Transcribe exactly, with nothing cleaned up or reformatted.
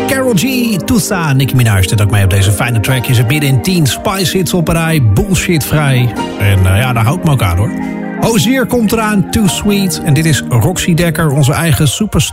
Karol G, Tusa, Nicki Minaj zit ook mee op deze fijne track. Je zit midden in tien Spice hits op een rij, bullshit vrij. En uh, ja, daar houdt me ook aan hoor. Hozier komt eraan, Too Sweet. En dit is Roxy Dekker, onze eigen superstar.